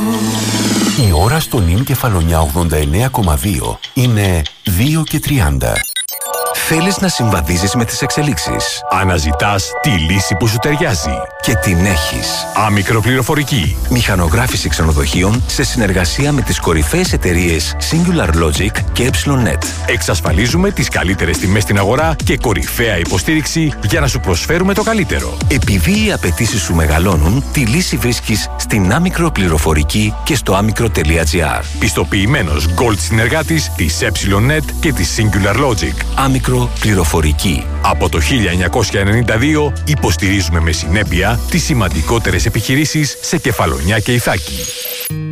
Η ώρα στο νυν Κεφαλονιά 89,2 είναι 2:30. Θέλεις να συμβαδίζεις με τις εξελίξεις. Αναζητάς τη λύση που σου ταιριάζει. Και την έχεις. Άμικρο πληροφορική. Μηχανογράφηση ξενοδοχείων σε συνεργασία με τις κορυφαίες εταιρείες Singular Logic και EpsilonNet. Εξασφαλίζουμε τις καλύτερες τιμές στην αγορά και κορυφαία υποστήριξη για να σου προσφέρουμε το καλύτερο. Επειδή οι απαιτήσεις σου μεγαλώνουν, τη λύση βρίσκεις στην Άμικρο πληροφορική και στο άμικρο.gr. Πιστοποιημένος Gold συνεργάτης της EpsilonNet και της Singular Logic. Άμικρο πληροφορική. Από το 1992 υποστηρίζουμε με συνέπεια τις σημαντικότερες επιχειρήσεις σε Κεφαλονιά και Ιθάκη.